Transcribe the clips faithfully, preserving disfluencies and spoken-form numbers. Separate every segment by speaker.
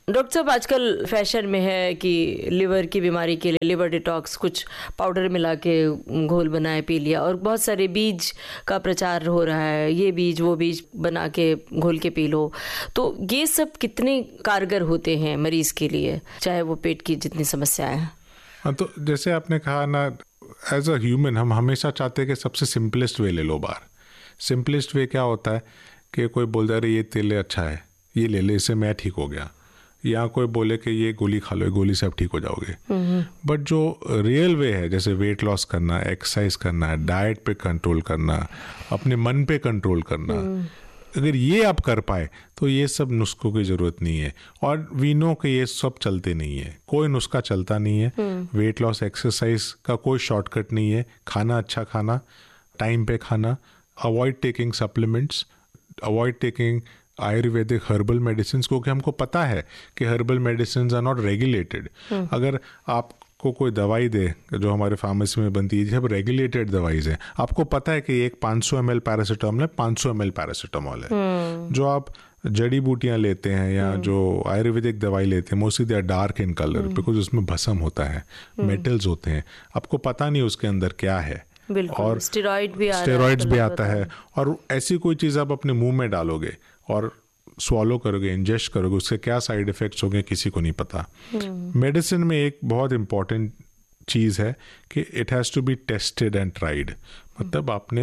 Speaker 1: Doctor साहब, आजकल fashion में है कि लिवर की बीमारी के लिए लिवर डिटॉक्स, कुछ पाउडर मिला के घोल बनाए पी लिया, और बहुत सारे बीज का प्रचार हो रहा है, ये बीज वो बीज बना के घोल के पी लो। तो ये सब कितने कारगर होते हैं मरीज के लिए, चाहे वो पेट की जितनी समस्याएं हैं?
Speaker 2: हाँ, तो जैसे आपने कहा ना, एज अ ह्यूमन हम हमेशा चाहते हैं कि सबसे सिंपलेस्ट वे ले लो बाहर। सिंपलेस्ट वे क्या होता है कि कोई बोल दे अरे ये तेल अच्छा है, ये ले ले, इससे मैं ठीक हो गया, या कोई बोले कि ये गोली खा लो, ये गोली से आप ठीक हो जाओगे। बट जो रियल वे है, जैसे वेट लॉस करना, एक्सरसाइज करना, डाइट पे कंट्रोल करना, अपने मन पे कंट्रोल करना, अगर ये आप कर पाए तो ये सब नुस्खों की ज़रूरत नहीं है। और वी नो कि ये सब चलते नहीं है, कोई नुस्खा चलता नहीं है। वेट लॉस एक्सरसाइज का कोई शॉर्टकट नहीं है। खाना अच्छा खाना, टाइम पे खाना, avoid taking supplements, avoid taking Ayurvedic herbal medicine, क्योंकि हमको पता है कि herbal medicine are not regulated. अगर आपको कोई दवाई दे जो हमारे फार्मेसी में बनती है, जब रेगुलेटेड दवाइज है, आपको पता है कि एक पाँच सौ एम एल पैरासीटामोल है, पाँच सौ एम एल पैरासीटामोल है। जो आप जड़ी बूटियां लेते हैं या जो आयुर्वेदिक दवाई लेते हैं, mostly they are dark in colour, because उसमें भस्म होता है, मेटल्स होते हैं, आपको पता नहीं उसके अंदर क्या है।
Speaker 1: और स्टेरॉइड भी
Speaker 2: स्टेरॉइड्स भी आता है। और ऐसी कोई चीज़ आप अपने मुंह में डालोगे और स्वॉलो करोगे, इंजेस्ट करोगे, उसके क्या साइड इफ़ेक्ट्स होंगे किसी को नहीं पता। मेडिसिन में एक बहुत इम्पॉर्टेंट चीज़ है कि it has to be tested and tried. मतलब आपने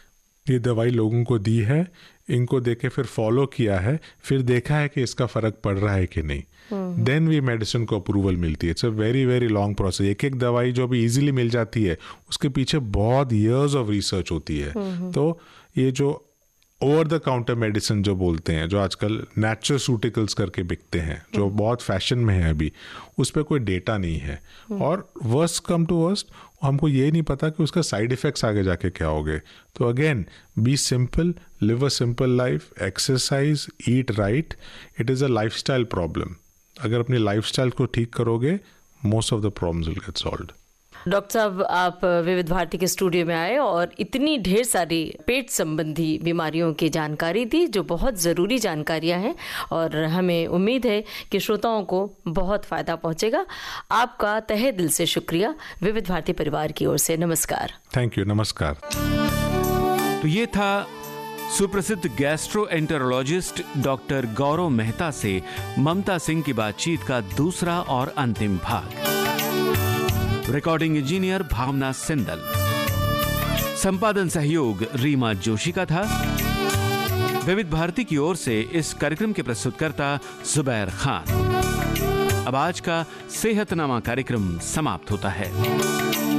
Speaker 2: ये दवाई लोगों को दी है, इनको देके फिर फॉलो किया है, फिर देखा है कि इसका फ़र्क पड़ रहा है कि नहीं, देन भी मेडिसिन को अप्रूवल मिलती है। It's a very very long process. एक एक दवाई जो अभी इजीली मिल जाती है, उसके पीछे बहुत ईयर्स ऑफ रिसर्च होती है। तो ये जो ओवर द काउंटर मेडिसिन जो बोलते हैं, जो आजकल नेचुरसूटिकल्स करके बिकते हैं, जो बहुत फैशन में है अभी, उस पर कोई डेटा नहीं है। और वर्स्ट कम टू वर्स्ट, हमको ये नहीं पता कि उसका साइड इफ़ेक्ट्स आगे जाके क्या होंगे। तो again, B simple, live a simple life, exercise, eat right. It is a lifestyle problem. अगर अपनी लाइफस्टाइल को ठीक करोगे, most of the problems will get solved.
Speaker 1: Doctor साहब, आप विविध भारती के स्टूडियो में आए और इतनी ढेर सारी पेट संबंधी बीमारियों की जानकारी दी, जो बहुत ज़रूरी जानकारियां हैं, और हमें उम्मीद है कि श्रोताओं को बहुत फ़ायदा पहुंचेगा। आपका तहे दिल से शुक्रिया विविध भारती परिवार की ओर से। नमस्कार।
Speaker 2: Thank you. नमस्कार।
Speaker 3: तो ये था सुप्रसिद्ध गैस्ट्रोएंटेरोलॉजिस्ट डॉक्टर गौरव मेहता से ममता सिंह की बातचीत का दूसरा और अंतिम भाग। रिकॉर्डिंग इंजीनियर भावना सिंदल, संपादन सहयोग रीमा जोशी का था। विविध भारती की ओर से इस कार्यक्रम के प्रस्तुतकर्ता जुबैर खान। अब आज का सेहतनामा कार्यक्रम समाप्त होता है।